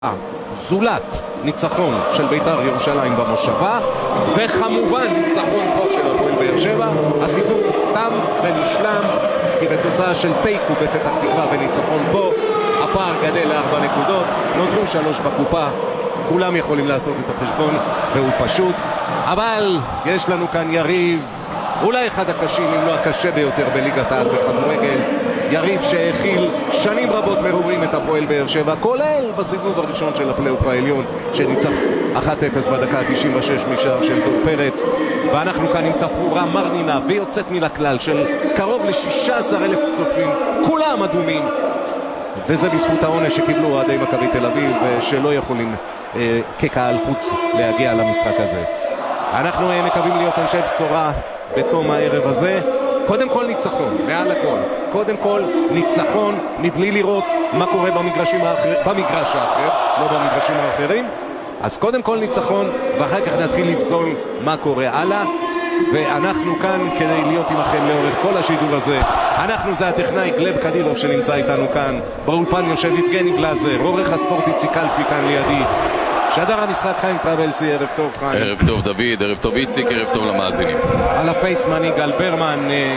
זולת ניצחון של בית"ר ירושלים במושבה, וכמובן ניצחון פה של הפועל באר שבע. הסיפור תם ונשלם, כי בתוצאה של תיקו בפתח תקווה וניצחון פה הפער גדל ל4 נקודות, נותרו 3 בקופה. כולם יכולים לעשות את החשבון והוא פשוט, אבל יש לנו כאן יריב אולי אחד הקשים אם לא הקשה ביותר בליגת העל בכדורגל, יריב שהכיל שנים רבות מרורים את הפועל באר שבע, כולל בסיבוב הראשון של הפלייאוף העליון שניצח 1-0 בדקה ה-96 משער של דור פרץ. ואנחנו כאן עם תפאורה מרנינה ויוצאת מן הכלל של קרוב ל-16,000 צופים, כולם אדומים, וזה בזכות העונש שקיבלו אוהדי מכבי תל אביב שלא יכולים כקהל חוץ להגיע למשחק הזה. אנחנו מקווים להיות אנשי בשורה בתום הערב הזה. קודם כל ניצחון, מעל הכל. קודם כל ניצחון מבלי לראות מה קורה במגרש האחר, לא במגרשים האחרים. אז קודם כל ניצחון, ואחר כך נתחיל לפסול מה קורה הלאה. ואנחנו כאן כדי להיות עמכם לאורך כל השידור הזה. אנחנו זה הטכנאי גלב קדירוב שנמצא איתנו כאן, באולפן יושב יבגני גלאזר, עורך הספורט איציק קלפי כאן לידי, שדר המשחק חיים טרבלסי. ערב טוב חיים. ערב טוב דוד, ערב טוב איציק, ערב טוב למאזינים. על הפייסמן יגאל ברמן,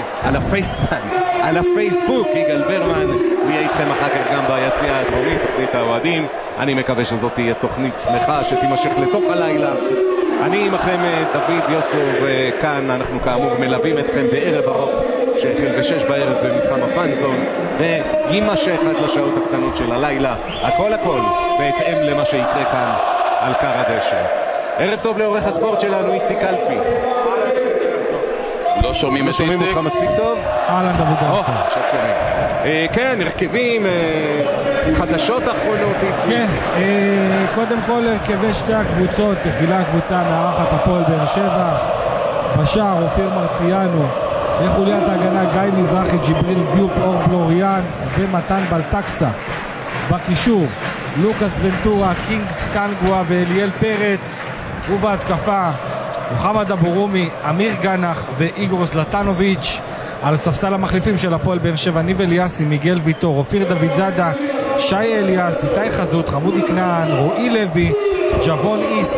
על הפייסבוק יגאל ברמן, הוא יהיה איתכם אחר כך גם ביציאה הדרומית, תוכנית האוהדים. אני מקווה שזאת תהיה תוכנית שמחה שתימשך לתוך הלילה. אני עמכם דוד יוסף, וכאן אנחנו כאמור מלווים אתכם בערב ארוך שהחל ב6 בערב במתחם הפאנזון ויימשך עד לשעות הקטנות של הלילה, הכל בהתאם למה שיקרה כאן על קר הדשא. ערב טוב לעורך הספורט שלנו איציק קלפי. לא שומעים את איציק? שומעים אותך מספיק טוב? אהלן דוד. עכשיו שומעים. כן, הרכבים, חדשות אחרונות איציק. כן, קודם כל הרכבי שתי הקבוצות, תחילה הקבוצה מארחת הפועל באר שבע, בשער אופיר מרציאנו, בחוליית ההגנה גיא מזרחי, ג'יבריל דיופ, אור בלוריאן ומתן בלטקסה. בקישור לוקאס ונטורה, קינגס קנגווה ואליאל פרץ, ובהתקפה מוחמד אבורומי, אמיר גנח ואיגור זלטנוביץ'. על ספסל המחליפים של הפועל באר שבע ניב אליאסי, מיגל ויטור, אופיר דוד זאדה, שי אליאס, איתי חזות, חמודי כנען, רועי לוי, ג'בון איסט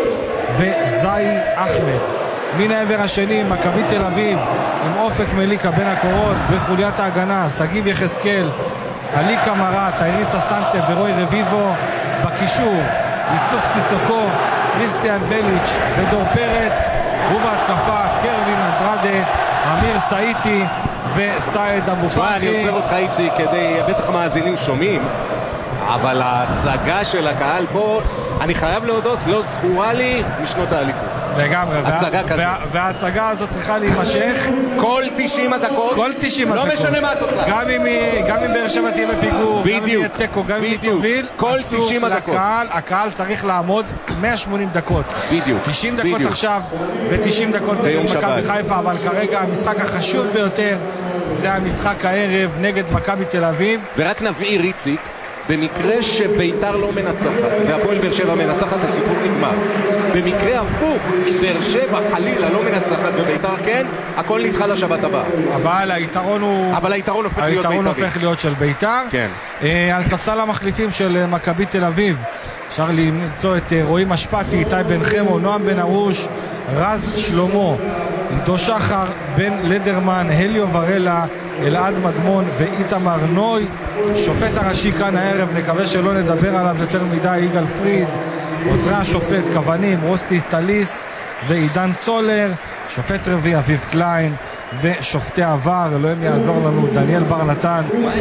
וזי אחמד. מן העבר השני מכבי תל אביב עם אופק מליקה בין הקורות, בחוליית ההגנה סגיב יחזקאל, עלי קמרה, טייריסה סנטה ורוי רביבו. בקישור איסוף סיסוקו, קריסטיאן בליץ' ודור פרץ, ובהתקפה קרווין אנדרדה, אמיר סאיטי וסייד אבו פרחי. אני עוצר אותך איציק, בטח המאזינים שומעים, אבל ההצגה של הקהל פה, אני חייב להודות, לא זכורה לי משנות האליפות. לגמרי, הצגה כזאת. וההצגה הזאת צריכה להימשך כל 90 הדקות. כל 90 הדקות. לא משנה מה התוצאה. גם אם באר שבע תהיה בפיגור, בדיוק, גם אם יהיה טקו, גם אם היא תוביל, כל 90 הדקות. הקהל צריך לעמוד 180 דקות. בדיוק. 90 דקות עכשיו ו90 דקות ביום מכבי חיפה, אבל כרגע המשחק החשוב ביותר זה המשחק הערב נגד מכבי תל אביב. ורק נבהיר איציק, במקרה שביתר לא מנצחת והפועל באר שבע מנצחת, הסיפור נגמר. במקרה הפוך, באר שבע חלילה לא מנצחת וביתר כן, הכל נדחה לשבת הבאה. אבל היתרון הופך להיות של ביתר. כן. על ספסל המחליפים של מכבי תל אביב אפשר למצוא את רועי משפטי, איתי בן חמו, נועם בן ארוש, רז שלמה, עידו שחר, בן לדרמן, הליו ורלה, אלעד מדמון ואיתמר נוי. שופט הראשי כאן הערב, נקווה שלא נדבר עליו יותר מדי, יגאל פריד. עוזרי השופט כוונים רוסטי טליס ועידן צולר. שופט רביעי אביב קליין, ושופטי עבר, אלוהים יעזור לנו, דניאל בר נתן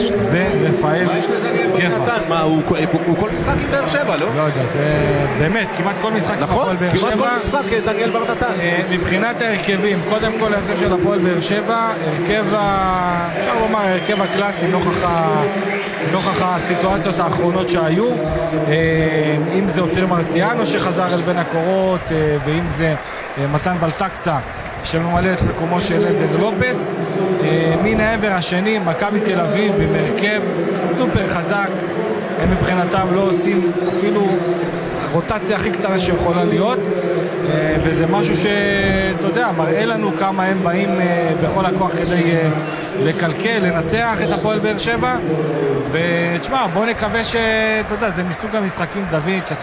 ורפאל גרפה. מה, הוא כל משחק עם באר שבע, לא? לא יודע, זה באמת כמעט כל משחק. נכון, כמעט כל משחק דניאל בר נתן. מבחינת ההרכבים, קודם כל ההרכב של הפועל באר שבע, אפשר לומר הרכב הקלאסי נוכח הסיטואציות האחרונות שהיו, אם זה אופיר מרציאנו שחזר אל בין הקורות, ואם זה מתן בלטקסה שממלא את מקומו של אלדר לופס. מן העבר השני מכבי תל אביב עם הרכב סופר חזק, הם מבחינתם לא עושים אפילו רוטציה הכי קטנה שיכולה להיות, וזה משהו שאתה יודע, מראה לנו כמה הם באים בכל הכוח כדי לקלקל, לנצח את הפועל באר שבע. ותשמע, בוא נקווה שאתה יודע, זה מסוג המשחקים, דוד, שאתה